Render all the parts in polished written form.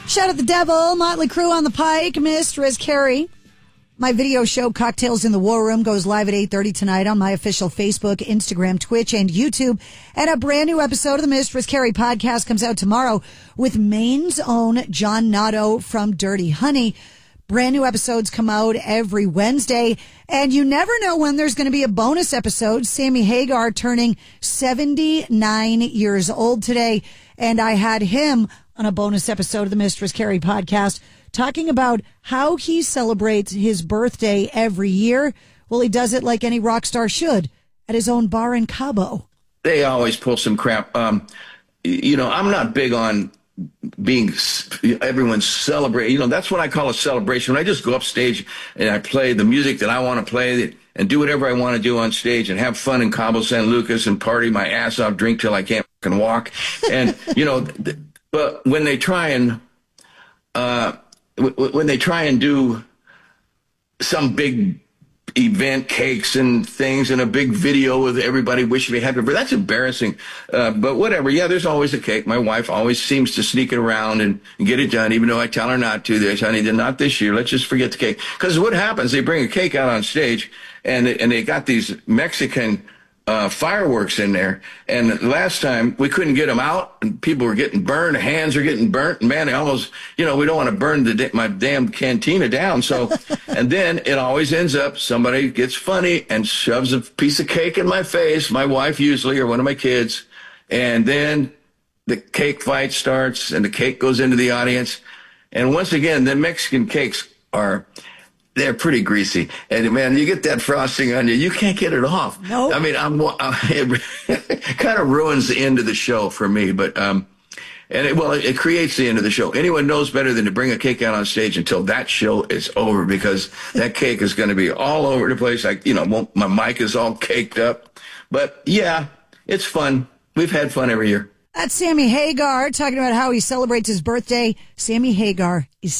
Shout at the Devil, Motley Crue on the Pike, Miss Riz Carey. My video show, Cocktails in the War Room, goes live at 8:30 tonight on my official Facebook, Instagram, Twitch, and YouTube. And a brand new episode of the Mistress Carey podcast comes out tomorrow with Maine's own John Notto from Dirty Honey. Brand new episodes come out every Wednesday, and you never know when there's going to be a bonus episode. Sammy Hagar turning 79 years old today, and I had him on a bonus episode of the Mistress Carey podcast talking about how he celebrates his birthday every year. Well, he does it like any rock star should, at his own bar in Cabo. They always pull some crap. I'm not big on being everyone's celebrating. That's what I call a celebration. When I just go up stage and I play the music that I want to play and do whatever I want to do on stage and have fun in Cabo San Lucas and party my ass off, drink till I can't fucking walk. And, but when they try and do some big event, cakes and things, and a big video with everybody wishing me happy birthday, that's embarrassing. But whatever. Yeah, there's always a cake. My wife always seems to sneak it around and get it done, even though I tell her not to. This, honey, not this year. Let's just forget the cake. Because what happens? They bring a cake out on stage, and they got these Mexican fireworks in there. And last time we couldn't get them out, and people were getting burned. Hands are getting burnt. And man, I almost, we don't want to burn my damn cantina down. So, and then it always ends up somebody gets funny and shoves a piece of cake in my face, my wife usually, or one of my kids. And then the cake fight starts and the cake goes into the audience. And once again, the Mexican cakes they're pretty greasy. And man, you get that frosting on you, you can't get it off. Nope. I mean, it kind of ruins the end of the show for me, but, it creates the end of the show. Anyone knows better than to bring a cake out on stage until that show is over, because that cake is going to be all over the place. My mic is all caked up, but yeah, it's fun. We've had fun every year. That's Sammy Hagar talking about how he celebrates his birthday. Sammy Hagar is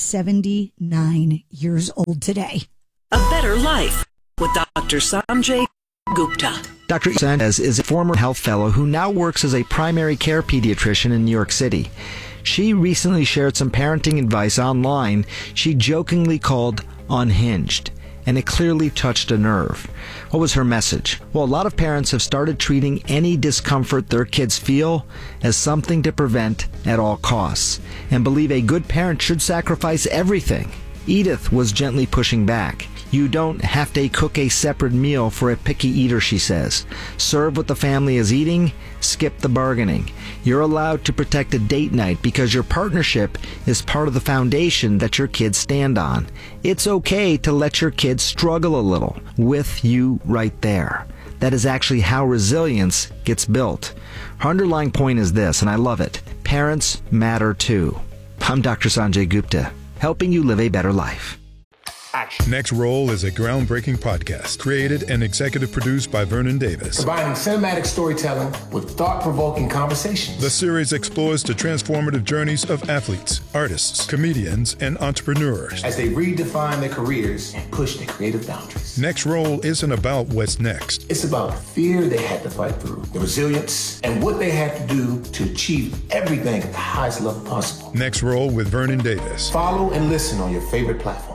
79 years old today. A Better Life with Dr. Sanjay Gupta. Dr. Sanchez is a former health fellow who now works as a primary care pediatrician in New York City. She recently shared some parenting advice online she jokingly called unhinged, and it clearly touched a nerve. What was her message? Well, a lot of parents have started treating any discomfort their kids feel as something to prevent at all costs, and believe a good parent should sacrifice everything. Edith was gently pushing back. You don't have to cook a separate meal for a picky eater, she says. Serve what the family is eating, skip the bargaining. You're allowed to protect a date night because your partnership is part of the foundation that your kids stand on. It's okay to let your kids struggle a little with you right there. That is actually how resilience gets built. Her underlying point is this, and I love it. Parents matter too. I'm Dr. Sanjay Gupta, helping you live a better life. Next Roll is a groundbreaking podcast created and executive produced by Vernon Davis. Combining cinematic storytelling with thought-provoking conversations. The series explores the transformative journeys of athletes, artists, comedians, and entrepreneurs as they redefine their careers and push their creative boundaries. Next Roll isn't about what's next. It's about the fear they had to fight through, the resilience, and what they had to do to achieve everything at the highest level possible. Next Roll with Vernon Davis. Follow and listen on your favorite platform.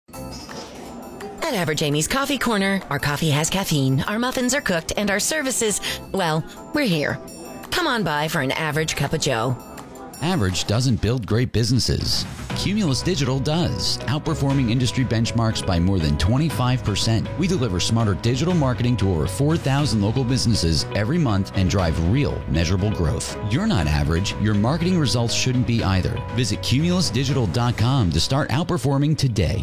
At Average Amy's Coffee Corner, our coffee has caffeine, our muffins are cooked, and our services, well, we're here. Come on by for an average cup of joe. Average doesn't build great businesses. Cumulus Digital does, outperforming industry benchmarks by more than 25%. We deliver smarter digital marketing to over 4,000 local businesses every month and drive real, measurable growth. You're not average. Your marketing results shouldn't be either. Visit cumulusdigital.com to start outperforming today.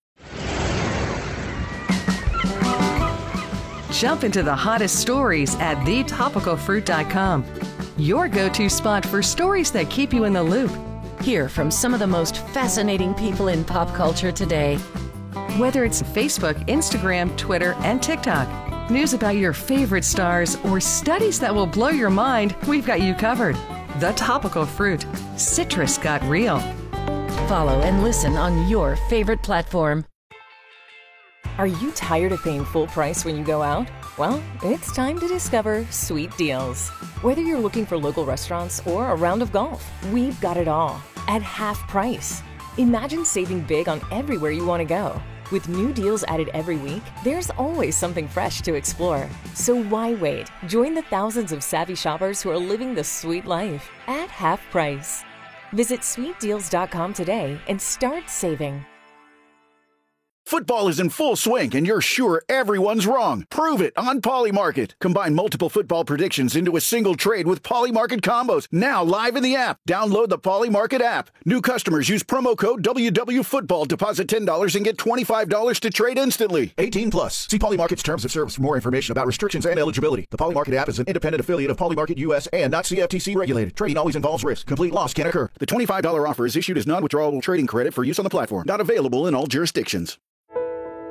Jump into the hottest stories at thetopicalfruit.com. Your go-to spot for stories that keep you in the loop. Hear from some of the most fascinating people in pop culture today. Whether it's Facebook, Instagram, Twitter, and TikTok, news about your favorite stars, or studies that will blow your mind, we've got you covered. The Topical Fruit. Citrus got real. Follow and listen on your favorite platform. Are you tired of paying full price when you go out? Well, it's time to discover Sweet Deals. Whether you're looking for local restaurants or a round of golf, we've got it all. at half price. Imagine saving big on everywhere you want to go. With new deals added every week, there's always something fresh to explore. So why wait? Join the thousands of savvy shoppers who are living the sweet life at half price. Visit sweetdeals.com today and start saving. Football is in full swing, and you're sure everyone's wrong. Prove it on Polymarket. Combine multiple football predictions into a single trade with Polymarket combos. Now live in the app. Download the Polymarket app. New customers use promo code WWFootball. Deposit $10 and get $25 to trade instantly. 18 plus. See Polymarket's terms of service for more information about restrictions and eligibility. The Polymarket app is an independent affiliate of Polymarket US and not CFTC regulated. Trading always involves risk. Complete loss can occur. The $25 offer is issued as non-withdrawable trading credit for use on the platform. Not available in all jurisdictions.